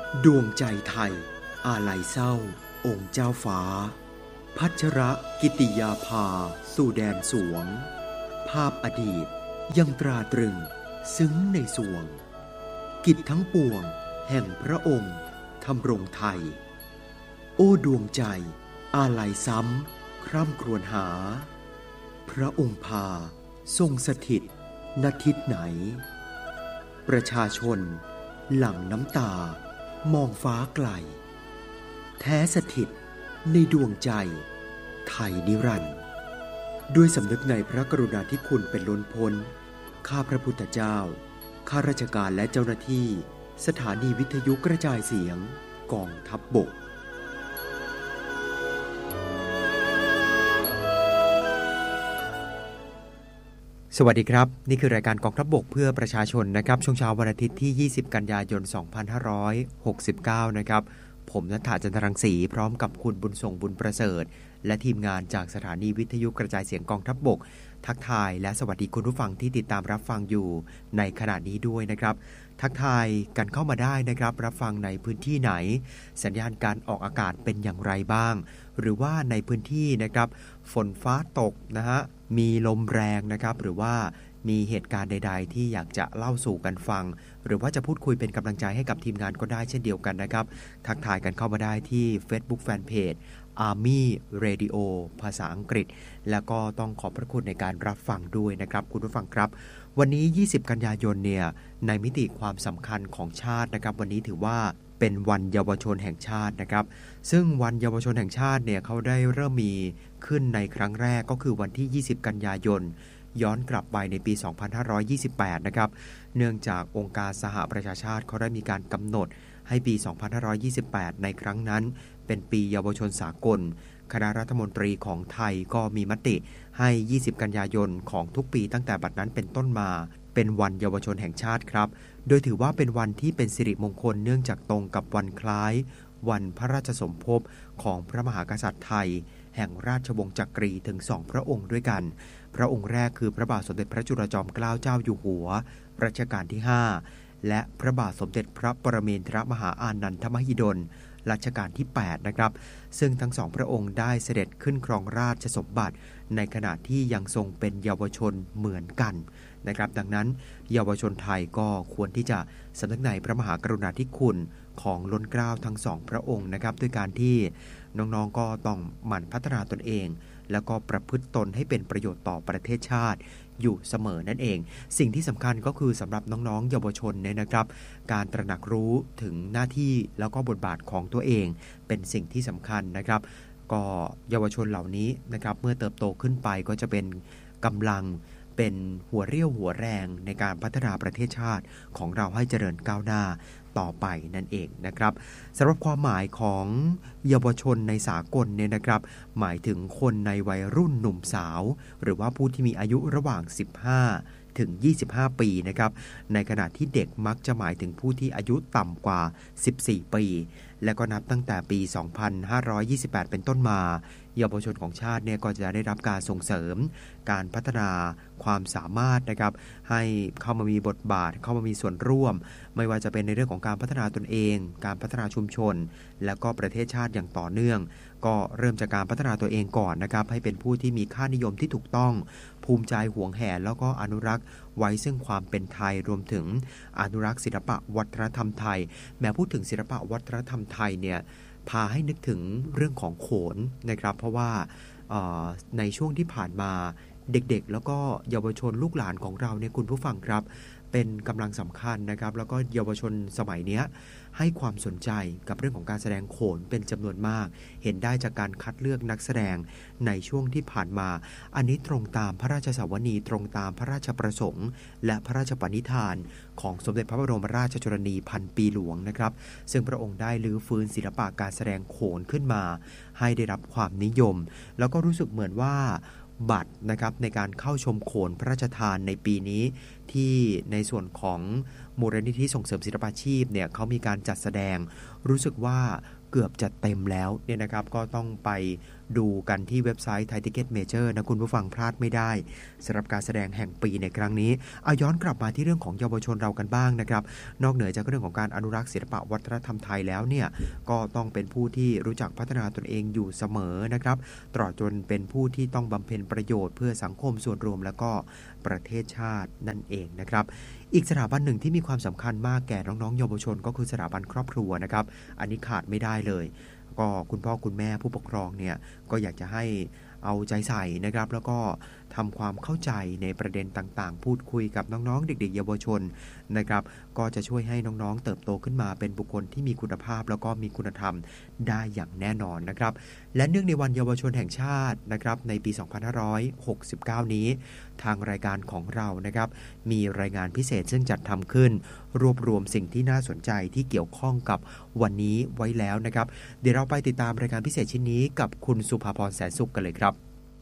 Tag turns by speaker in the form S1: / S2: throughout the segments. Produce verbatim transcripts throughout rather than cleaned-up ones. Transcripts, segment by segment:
S1: ดวงใจไทยอาลัยเศร้าองค์เจ้าฟ้าพัชรกิติยาภาสู่แดนสวงภาพอดีตยังตราตรึงซึ้งในสวงกิจทั้งปวงแห่งพระองค์ทำรงไทยโอ้ดวงใจอาลัยซ้ำคร่ำครวญหาพระองค์พาทรงสถิตณทิศไหนประชาชนหลั่งน้ำตามองฟ้าไกลแท้สถิตในดวงใจไทยนิรันดร์ด้วยสำนึกในพระกรุณาธิคุณเป็นล้นพ้นข้าพระพุทธเจ้าข้าราชการและเจ้าหน้าที่สถานีวิทยุกระจายเสียงกองทัพบกสวัสดีครับนี่คือรายการกองทัพบกเพื่อประชาชนนะครับช่วงเช้าวันอาทิตย์ที่ยี่สิบกันยายนสองพันห้าร้อยหกสิบเก้านะครับผมณัฐฐาจันทรังสีพร้อมกับคุณบุญส่งบุญประเสริฐและทีมงานจากสถานีวิทยุกระจายเสียงกองทัพบกทักทายและสวัสดีคุณผู้ฟังที่ติดตามรับฟังอยู่ในขณะนี้ด้วยนะครับทักทายกันเข้ามาได้นะครับรับฟังในพื้นที่ไหนสัญญาณการออกอากาศเป็นอย่างไรบ้างหรือว่าในพื้นที่นะครับฝนฟ้าตกนะฮะมีลมแรงนะครับหรือว่ามีเหตุการณ์ใดๆที่อยากจะเล่าสู่กันฟังหรือว่าจะพูดคุยเป็นกำลังใจให้กับทีมงานก็ได้เช่นเดียวกันนะครับทักทายกันเข้ามาได้ที่ Facebook Fanpage Army Radio ภาษาอังกฤษแล้วก็ต้องขอบพระคุณในการรับฟังด้วยนะครับคุณผู้ฟังครับวันนี้ยี่สิบกันยายนเนี่ยในมิติความสำคัญของชาตินะครับวันนี้ถือว่าเป็นวันเยาวชนแห่งชาตินะครับซึ่งวันเยาวชนแห่งชาติเนี่ยเขาได้เริ่มมีขึ้นในครั้งแรกก็คือวันที่ยี่สิบกันยายนย้อนกลับไปในปีสองพันห้าร้อยยี่สิบแปดนะครับเนื่องจากองค์การสหประชาชาติเขาได้มีการกำหนดให้ปีสองพันห้าร้อยยี่สิบแปดในครั้งนั้นเป็นปีเยาวชนสากลคณะรัฐมนตรีของไทยก็มีมติให้ยี่สิบกันยายนของทุกปีตั้งแต่บัดนั้นเป็นต้นมาเป็นวันเยาวชนแห่งชาติครับโดยถือว่าเป็นวันที่เป็นสิริมงคลเนื่องจากตรงกับวันคล้ายวันพระราชสมภพของพระมหากษัตริย์ไทยแห่งราชวงศ์จักรีถึงสองพระองค์ด้วยกันพระองค์แรกคือพระบาทสมเด็จพระจุลจอมเกล้าเจ้าอยู่หัวรัชกาลที่ห้าและพระบาทสมเด็จพระปรเมนทรมหาอานันทมหิดลรัชกาลที่แปดนะครับซึ่งทั้งสองพระองค์ได้เสด็จขึ้นครองราชสมบัติในขณะที่ยังทรงเป็นเยาวชนเหมือนกันนะครับดังนั้นเยาวชนไทยก็ควรที่จะสำนึกในพระมหากรุณาธิคุณของล้นเกล้าทั้งสองพระองค์นะครับด้วยการที่น้องๆก็ต้องหมั่นพัฒนาตนเองแล้วก็ประพฤติตนให้เป็นประโยชน์ต่อประเทศชาติอยู่เสมอนั่นเองสิ่งที่สำคัญก็คือสำหรับน้องๆเยาวชนเนี่ยนะครับการตระหนักรู้ถึงหน้าที่แล้วก็บทบาทของตัวเองเป็นสิ่งที่สำคัญนะครับก็เยาวชนเหล่านี้นะครับเมื่อเติบโตขึ้นไปก็จะเป็นกำลังเป็นหัวเรี่ยวหัวแรงในการพัฒนาประเทศชาติของเราให้เจริญก้าวหน้าต่อไปนั่นเองนะครับสำหรับความหมายของเยาวชนในสากลเนี่ยนะครับหมายถึงคนในวัยรุ่นหนุ่มสาวหรือว่าผู้ที่มีอายุระหว่างสิบห้าถึงยี่สิบห้าปีนะครับในขณะที่เด็กมักจะหมายถึงผู้ที่อายุต่ำกว่าสิบสี่ปีและก็นับตั้งแต่ปีสองพันห้าร้อยยี่สิบแปดเป็นต้นมาเยาวชนของชาติเนี่ยก็จะได้รับการส่งเสริมการพัฒนาความสามารถนะครับให้เข้ามามีบทบาทเข้ามามีส่วนร่วมไม่ว่าจะเป็นในเรื่องของการพัฒนาตนเองการพัฒนาชุมชนแล้วก็ประเทศชาติอย่างต่อเนื่องก็เริ่มจากการพัฒนาตัวเองก่อนนะครับให้เป็นผู้ที่มีค่านิยมที่ถูกต้องภูมิใจหวงแหนแล้วก็อนุรักษ์ไว้ซึ่งความเป็นไทยรวมถึงอนุรักษ์ศิลปะวัฒนธรรมไทยแม้พูดถึงศิลปะวัฒนธรรมไทยเนี่ยพาให้นึกถึงเรื่องของโขนนะครับเพราะว่าในช่วงที่ผ่านมาเด็กๆแล้วก็เยาวชนลูกหลานของเราเนี่ยคุณผู้ฟังครับเป็นกำลังสำคัญนะครับแล้วก็เยาวชนสมัยนี้ให้ความสนใจกับเรื่องของการแสดงโขนเป็นจำนวนมากเห็นได้จากการคัดเลือกนักแสดงในช่วงที่ผ่านมาอันนี้ตรงตามพระราชสวนีตรงตามพระราชประสงค์และพระราชปณิธานของสมเด็จพระบรมราชชนนีพันปีหลวงนะครับซึ่งพระองค์ได้รื้อฟื้นศิลปะการแสดงโขนขึ้นมาให้ได้รับความนิยมแล้วก็รู้สึกเหมือนว่าบัตรนะครับในการเข้าชมโขนพระราชทานในปีนี้ที่ในส่วนของมูลนิธิส่งเสริมศิลปาชีพเนี่ยเขามีการจัดแสดงรู้สึกว่าเกือบจะเต็มแล้วเนี่ยนะครับก็ต้องไปดูกันที่เว็บไซต์ Thai Ticket Major นะคุณผู้ฟังพลาดไม่ได้สำหรับการแสดงแห่งปีในครั้งนี้เอาย้อนกลับมาที่เรื่องของเยาวชนเรากันบ้างนะครับนอกเหนือจากเรื่องของการอนุรักษ์ศิลปะวัฒนธรรมไทยแล้วเนี่ยก็ต้องเป็นผู้ที่รู้จักพัฒนาตนเองอยู่เสมอนะครับตลอดจนเป็นผู้ที่ต้องบำเพ็ญประโยชน์เพื่อสังคมส่วนรวมแล้วก็ประเทศชาตินั่นเองนะครับอีกสถาบันหนึ่งที่มีความสำคัญมากแก่น้องๆเยาวชนก็คือสถาบันครอบครัวนะครับอันนี้ขาดไม่ได้เลยก็คุณพ่อคุณแม่ผู้ปกครองเนี่ยก็อยากจะให้เอาใจใส่นะครับแล้วก็ทำความเข้าใจในประเด็นต่างๆพูดคุยกับน้องๆเด็กๆเยาวชนนะครับก็จะช่วยให้น้องๆเติบโตขึ้นมาเป็นบุคคลที่มีคุณภาพแล้วก็มีคุณธรรมได้อย่างแน่นอนนะครับและเนื่องในวันเยาวชนแห่งชาตินะครับในปีสองพันห้าร้อยหกสิบเก้านี้ทางรายการของเรานะครับมีรายงานพิเศษซึ่งจัดทำขึ้นรวบรวมสิ่งที่น่าสนใจที่เกี่ยวข้องกับวันนี้ไว้แล้วนะครับเดี๋ยวเราไปติดตามรายการพิเศษชิ้นนี้กับคุณสุภาพรแสนสุขกันเลยครับ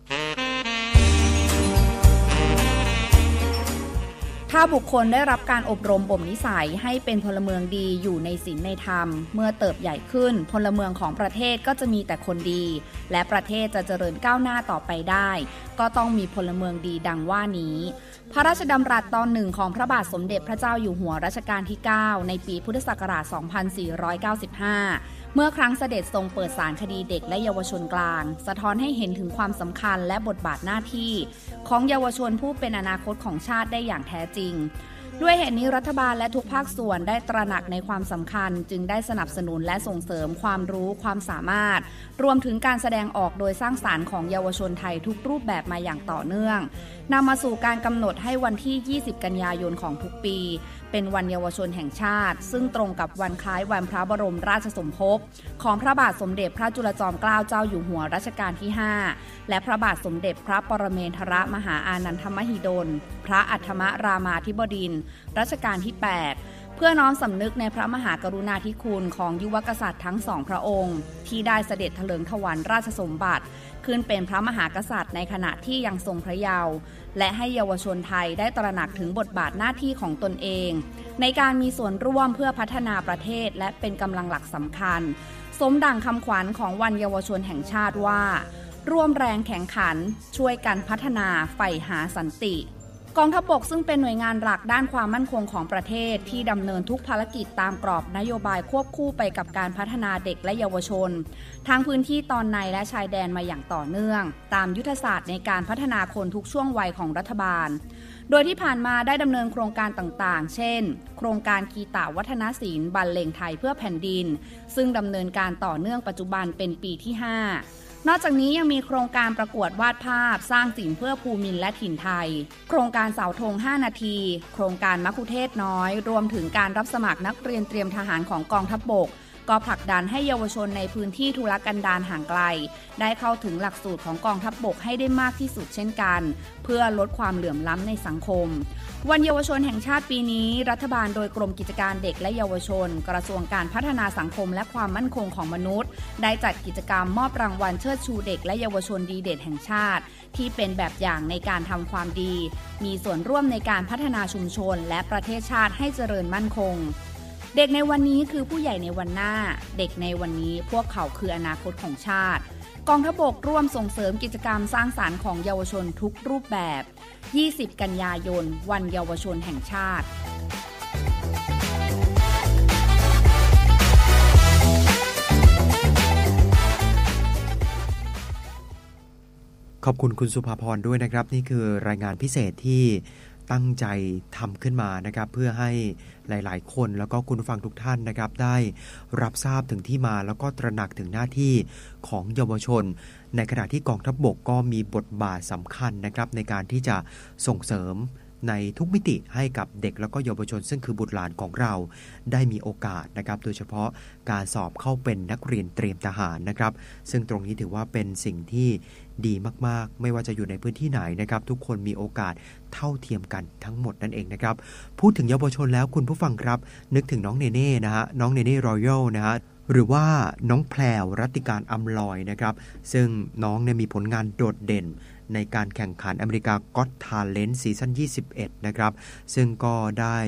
S2: ถ้าบุคคลได้รับการอบรมบ่มนิสัยให้เป็นพลเมืองดีอยู่ในศีลในธรรมเมื่อเติบใหญ่ขึ้นพลเมืองของประเทศก็จะมีแต่คนดีและประเทศจะเจริญก้าวหน้าต่อไปได้ก็ต้องมีพลเมืองดีดังว่านี้พระราชดำรัสตอนหนึ่งของพระบาทสมเด็จพระเจ้าอยู่หัวรัชกาลที่เก้าในปีพุทธศักราชสองพันสี่ร้อยเก้าสิบห้าเมื่อครั้งเสด็จทรงเปิดศาลคดีเด็กและเยาวชนกลางสะท้อนให้เห็นถึงความสำคัญและบทบาทหน้าที่ของเยาวชนผู้เป็นอนาคตของชาติได้อย่างแท้จริงด้วยเหตุนี้รัฐบาลและทุกภาคส่วนได้ตระหนักในความสำคัญจึงได้สนับสนุนและส่งเสริมความรู้ความสามารถรวมถึงการแสดงออกโดยสร้างสรรค์ของเยาวชนไทยทุกรูปแบบมาอย่างต่อเนื่องนำมาสู่การกำหนดให้วันที่ยี่สิบกันยายนของทุกปีเป็นวันเยาวชนแห่งชาติซึ่งตรงกับวันคล้ายวันพระบรมราชสมภพของพระบาทสมเด็จพระจุลจอมเกล้าเจ้าอยู่หัวรัชกาลที่ห้าและพระบาทสมเด็จพระปรเมนทรมหาอานันทมหิดลพระอัฏฐมรามาธิบดินทร์รัชกาลที่แปดเพื่อน้อมสำนึกในพระมหากรุณาธิคุณของยุวกษัตริย์ทั้งสองพระองค์ที่ได้เสด็จเถลิงถวัลย์ราชสมบัติขึ้นเป็นพระมหากษัตริย์ในขณะที่ยังทรงพระเยาว์และให้เยาวชนไทยได้ตระหนักถึงบทบาทหน้าที่ของตนเองในการมีส่วนร่วมเพื่อพัฒนาประเทศและเป็นกำลังหลักสำคัญสมดังคำขวัญของวันเยาวชนแห่งชาติว่าร่วมแรงแข่งขันช่วยกันพัฒนาใฝ่หาสันติกองทัพบกซึ่งเป็นหน่วยงานหลักด้านความมั่นคงของประเทศที่ดำเนินทุกภารกิจตามกรอบนโยบายควบคู่ไปกับการพัฒนาเด็กและเยาวชนทั้งพื้นที่ตอนในและชายแดนมาอย่างต่อเนื่องตามยุทธศาสตร์ในการพัฒนาคนทุกช่วงวัยของรัฐบาลโดยที่ผ่านมาได้ดำเนินโครงการต่างๆเช่นโครงการกีตาวัฒนศิลป์บรรเลงไทยเพื่อแผ่นดินซึ่งดำเนินการต่อเนื่องปัจจุบันเป็นปีที่ห้านอกจากนี้ยังมีโครงการประกวดวาดภาพสร้างศิลป์เพื่อภูมินและถิ่นไทยโครงการเสาธงห้านาทีโครงการมัคคุเทศน้อยรวมถึงการรับสมัครนักเรียนเตรียมทหารของกองทัพบกก็ผลักดันให้เยาวชนในพื้นที่ทุรกันดารห่างไกลได้เข้าถึงหลักสูตรของกองทัพบกให้ได้มากที่สุดเช่นกันเพื่อลดความเหลื่อมล้ำในสังคมวันเยาวชนแห่งชาติปีนี้รัฐบาลโดยกรมกิจการเด็กและเยาวชนกระทรวงการพัฒนาสังคมและความมั่นคงของมนุษย์ได้จัดกิจกรรมมอบรางวัลเชิดชูเด็กและเยาวชนดีเด่นแห่งชาติที่เป็นแบบอย่างในการทำความดีมีส่วนร่วมในการพัฒนาชุมชนและประเทศชาติให้เจริญมั่นคงเด็กในวันนี้คือผู้ใหญ่ในวันหน้าเด็กในวันนี้พวกเขาคืออนาคตของชาติกองทัพบกร่วมส่งเสริมกิจกรรมสร้างสรรค์ของเยาวชนทุกรูปแบบยี่สิบกันยายนวันเยาวชนแห่งชาติ
S1: ขอบคุณคุณสุภาพรด้วยนะครับนี่คือรายงานพิเศษที่ตั้งใจทำขึ้นมานะครับเพื่อให้หลายๆคนแล้วก็คุณผู้ฟังทุกท่านนะครับได้รับทราบถึงที่มาแล้วก็ตระหนักถึงหน้าที่ของเยาวชนในขณะที่กองทัพบกก็มีบทบาทสำคัญนะครับในการที่จะส่งเสริมในทุกมิติให้กับเด็กแล้วก็เยาวชนซึ่งคือบุตรหลานของเราได้มีโอกาสนะครับโดยเฉพาะการสอบเข้าเป็นนักเรียนเตรียมทหารนะครับซึ่งตรงนี้ถือว่าเป็นสิ่งที่ดีมากๆไม่ว่าจะอยู่ในพื้นที่ไหนนะครับทุกคนมีโอกาสเท่าเทียมกันทั้งหมดนั่นเองนะครับพูดถึงเยาวชนแล้วคุณผู้ฟังครับนึกถึงน้องเนเน่นะฮะน้องเนเน่รอยัลนะฮะหรือว่าน้องแพรวรัตติการอำลอยนะครับซึ่งน้องเนี่ยมีผลงานโดดเด่นในการแข่งขันอเมริกาก็อตทาเลนต์ซีซั่นยี่สิบเอ็ดนะครับซึ่งก็ได้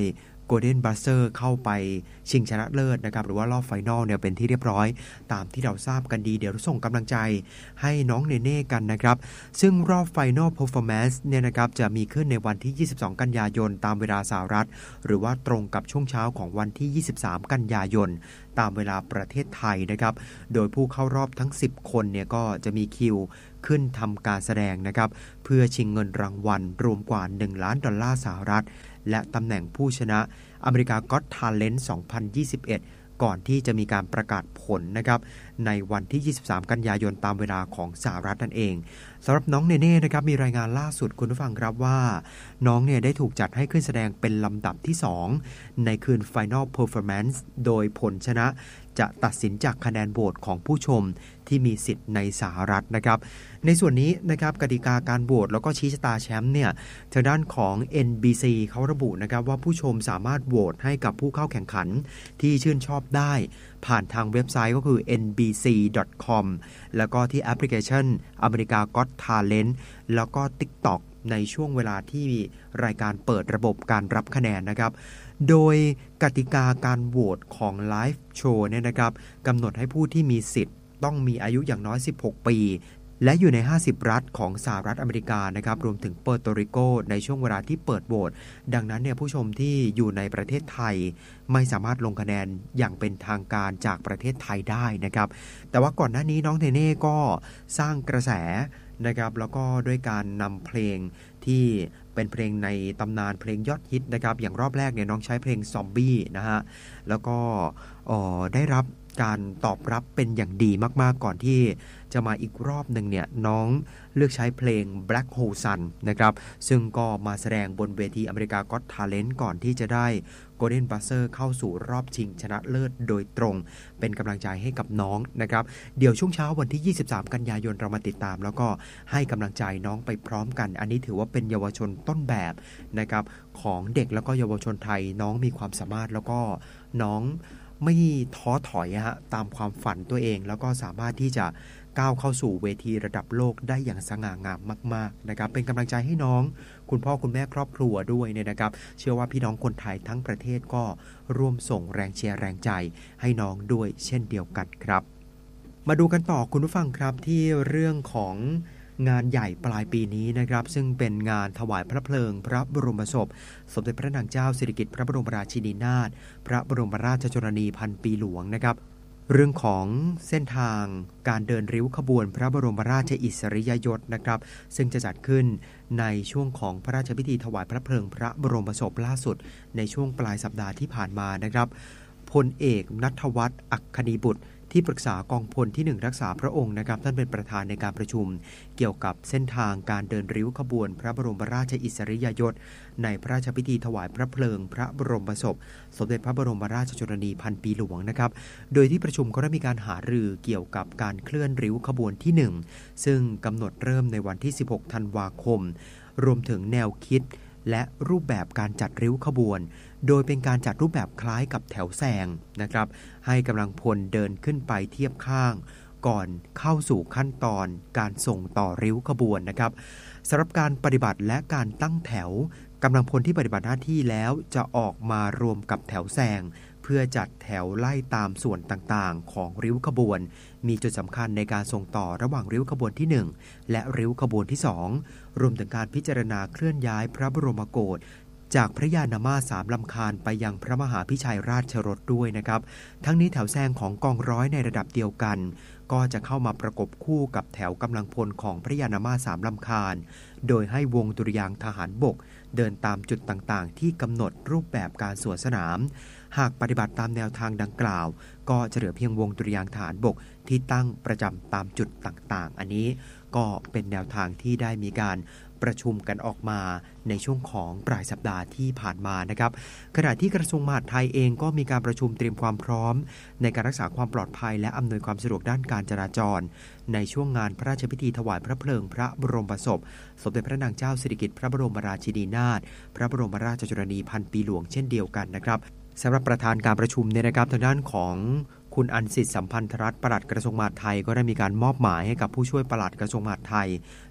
S1: Golden Buzzer เข้าไปชิงชนะเลิศนะครับหรือว่ารอบไฟนอลเนี่ยเป็นที่เรียบร้อยตามที่เราทราบกันดีเดี๋ยวเราส่งกำลังใจให้น้องเนเน่กันนะครับซึ่งรอบ Final Performance เนี่ยนะครับจะมีขึ้นในวันที่ยี่สิบสองกันยายนตามเวลาสหรัฐหรือว่าตรงกับช่วงเช้าของวันที่ยี่สิบสามกันยายนตามเวลาประเทศไทยนะครับโดยผู้เข้ารอบทั้งสิบคนเนี่ยก็จะมีคิวขึ้นทำการแสดงนะครับเพื่อชิงเงินรางวัลรวมกว่าหนึ่งล้านดอลลาร์สหรัฐและตำแหน่งผู้ชนะอเมริกา Got Talent สองพันยี่สิบเอ็ดก่อนที่จะมีการประกาศผลนะครับในวันที่ยี่สิบสามกันยายนตามเวลาของสหรัฐนั่นเองสำหรับน้องเนเน่นะครับมีรายงานล่าสุดคุณผู้ฟังครับว่าน้องเนี่ยได้ถูกจัดให้ขึ้นแสดงเป็นลำดับที่สองในคืน Final Performance โดยผลชนะจะตัดสินจากคะแนนโหวตของผู้ชมที่มีสิทธิ์ในสหรัฐนะครับในส่วนนี้นะครับกติกาการโหวตแล้วก็ชี้ชะตาแชมป์เนี่ยทางด้านของ เอ็น บี ซี เขาระบุนะครับว่าผู้ชมสามารถโหวตให้กับผู้เข้าแข่งขันที่ชื่นชอบได้ผ่านทางเว็บไซต์ก็คือ เอ็น บี ซี ดอท คอม แล้วก็ที่แอปพลิเคชัน America Got Talent แล้วก็ TikTok ในช่วงเวลาที่รายการเปิดระบบการรับคะแนนนะครับโดยกติกาการโหวตของไลฟ์โชว์เนี่ยนะครับกำหนดให้ผู้ที่มีสิทธิ์ต้องมีอายุอย่างน้อยสิบหกปีและอยู่ในห้าสิบรัฐของสหรัฐอเมริกานะครับรวมถึงเปอร์โตริโกในช่วงเวลาที่เปิดโหวตดังนั้นเนี่ยผู้ชมที่อยู่ในประเทศไทยไม่สามารถลงคะแนนอย่างเป็นทางการจากประเทศไทยได้นะครับแต่ว่าก่อนหน้านี้น้องเนเน่ก็สร้างกระแสนะครับแล้วก็ด้วยการนำเพลงที่เป็นเพลงในตำนานเพลงยอดฮิตนะครับอย่างรอบแรกเนี่ยน้องใช้เพลงซอมบี้นะฮะแล้วก็ได้รับการตอบรับเป็นอย่างดีมากๆก่อนที่จะมาอีกรอบหนึ่งเนี่ยน้องเลือกใช้เพลง Black Hole Sun นะครับซึ่งก็มาแสดงบนเวที America Got Talent ก่อนที่จะได้ Golden Buzzer เข้าสู่รอบชิงชนะเลิศโดยตรงเป็นกำลังใจให้กับน้องนะครับเดี๋ยวช่วงเช้าวันที่ยี่สิบสามกันยายนเรามาติดตามแล้วก็ให้กำลังใจน้องไปพร้อมกันอันนี้ถือว่าเป็นเยาวชนต้นแบบนะครับของเด็กแล้วก็เยาวชนไทยน้องมีความสามารถแล้วก็น้องไม่ท้อถอยฮะตามความฝันตัวเองแล้วก็สามารถที่จะก้าวเข้าสู่เวทีระดับโลกได้อย่างสง่างามมากๆนะครับเป็นกำลังใจให้น้องคุณพ่อคุณแม่ครอบครัวด้วยเนี่ยนะครับเชื่อว่าพี่น้องคนไทยทั้งประเทศก็ร่วมส่งแรงเชียร์แรงใจให้น้องด้วยเช่นเดียวกันครับมาดูกันต่อคุณผู้ฟังครับที่เรื่องของงานใหญ่ปลายปีนี้นะครับซึ่งเป็นงานถวายพระเพลิงพระบรมศพสมเด็จพระนางเจ้าสิริกิติ์พระบรมราชินีนาถพระบรมราชชนนีพันปีหลวงนะครับเรื่องของเส้นทางการเดินริ้วขบวนพระบรมราชอิสริยยศนะครับซึ่งจะจัดขึ้นในช่วงของพระราชพิธีถวายพระเพลิงพระบรมศพล่าสุดในช่วงปลายสัปดาห์ที่ผ่านมานะครับพลเอกณัฐวัฒน์อัคคณีบุตรที่ปรึกษากองพลที่หนึ่งรักษาพระองค์นะครับท่านเป็นประธานในการประชุมเกี่ยวกับเส้นทางการเดินริ้วขบวนพระบรมราชอิสริยยศในพระราชพิธีถวายพระเพลิงพระบรมศพสมเด็จพระบรมราชชนนีพันปีหลวงนะครับโดยที่ประชุมก็ได้มีการหารือเกี่ยวกับการเคลื่อนริ้วขบวนที่หนึ่งซึ่งกำหนดเริ่มในวันที่สิบหกธันวาคมรวมถึงแนวคิดและรูปแบบการจัดริ้วขบวนโดยเป็นการจัดรูปแบบคล้ายกับแถวแซงนะครับให้กำลังพลเดินขึ้นไปเทียบข้างก่อนเข้าสู่ขั้นตอนการส่งต่อริ้วขบวนนะครับสำหรับการปฏิบัติและการตั้งแถวกำลังพลที่ปฏิบัติหน้าที่แล้วจะออกมารวมกับแถวแซงเพื่อจัดแถวไล่ตามส่วนต่างๆของริ้วขบวนมีจุดสำคัญในการส่งต่อระหว่างริ้วขบวนที่หนึ่งและริ้วขบวนที่สองรวมถึงการพิจารณาเคลื่อนย้ายพระบรมโกศจากพระยานมาสสามลำคาญไปยังพระมหาพิชัยราชรถด้วยนะครับทั้งนี้แถวแซงของกองร้อยในระดับเดียวกันก็จะเข้ามาประกบคู่กับแถวกำลังพลของพระยานมาสสามลำคาญโดยให้วงดุริยางค์ทหารบกเดินตามจุดต่างๆที่กำหนดรูปแบบการสวนสนามหากปฏิบัติตามแนวทางดังกล่าวก็จะเหลือเพียงวงดุริยางค์ทหารบกที่ตั้งประจำตามจุดต่างๆอันนี้ก็เป็นแนวทางที่ได้มีการประชุมกันออกมาในช่วงของปลายสัปดาห์ที่ผ่านมานะครับขณะที่กระทรวงมหาดไทยเองก็มีการประชุมเตรียมความพร้อมในการรักษาความปลอดภัยและอำนวยความสะดวกด้านการจราจรในช่วงงานพระราชพิธีถวายพระเพลิงพระบรมศพสมเด็จพระนางเจ้าสิริกิติ์พระบรมราชินีนาถพระบรมราชชนนีพันปีหลวงเช่นเดียวกันนะครับสำหรับประธานการประชุมเนี่ยนะครับทางด้านของคุณอันสิทธิ์สัมพันธรัตน์ปลัดกระทรวงมหาดไทยก็ได้มีการมอบหมายให้กับผู้ช่วยปลัดกระทรวงมหาดไทย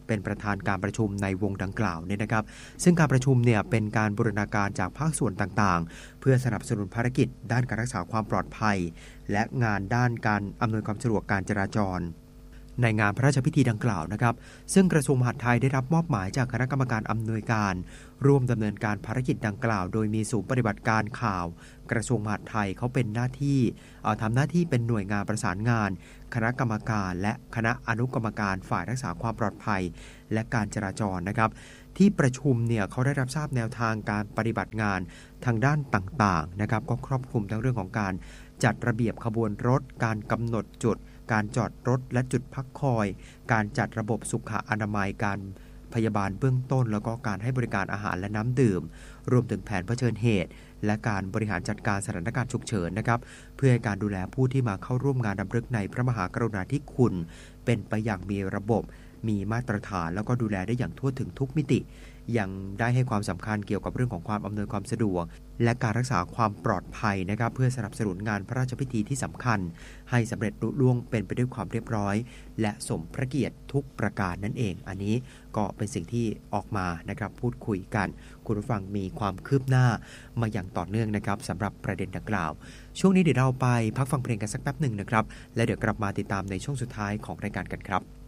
S1: เป็นประธานการประชุมในวงดังกล่าวเนี่ยนะครับซึ่งการประชุมเนี่ยเป็นการบูรณาการจากภาคส่วนต่างๆเพื่อสนับสนุนภารกิจด้านการรักษาความปลอดภัยและงานด้านการอำนวยความสะดวกการจราจรในงานพระราชพิธีดังกล่าวนะครับซึ่งกระทรวงมหาดไทยได้รับมอบหมายจากคณะกรรมการอำนวยการร่วมดำเนินการภารกิจดังกล่าวโดยมีศูนย์ปฏิบัติการข่าวกระทรวงมหาดไทยเขาเป็นหน้าที่เอาทำหน้าที่เป็นหน่วยงานประสานงานคณะกรรมการและคณะอนุกรรมการฝ่ายรักษาความปลอดภัยและการจราจรนะครับที่ประชุมเนี่ยเขาได้รับทราบแนวทางการปฏิบัติงานทางด้านต่างๆนะครับก็ครอบคลุมทั้งเรื่องของการจัดระเบียบขบวนรถการกำหนดจุดการจอดรถและจุดพักคอยการจัดระบบสุขอนามัยการพยาบาลเบื้องต้นแล้วก็การให้บริการอาหารและน้ำดื่มรวมถึงแผนเผชิญเหตุและการบริหารจัดการสถานการณ์ฉุกเฉินนะครับเพื่อให้การดูแลผู้ที่มาเข้าร่วมงานรำลึกในพระมหากรุณาธิคุณเป็นไปอย่างมีระบบมีมาตรฐานแล้วก็ดูแลได้อย่างทั่วถึงทุกมิติยังได้ให้ความสำคัญเกี่ยวกับเรื่องของความอำนวยความสะดวกและการรักษาความปลอดภัยนะครับเพื่อสนับสนุนงานพระราชพิธีที่สำคัญให้สำเร็จลุล่วงเป็นไปด้วยความเรียบร้อยและสมพระเกียรติทุกประการนั่นเองอันนี้ก็เป็นสิ่งที่ออกมานะครับพูดคุยกันคุณผู้ฟังมีความคืบหน้ามาอย่างต่อเนื่องนะครับสำหรับประเด็นดังกล่าวช่วงนี้เดี๋ยวเราไปพักฟังเพลงกันสักแป๊บหนึ่งนะครับและเดี๋ยวกลับมาติดตามในช่วงสุดท้ายของรายการกันครับ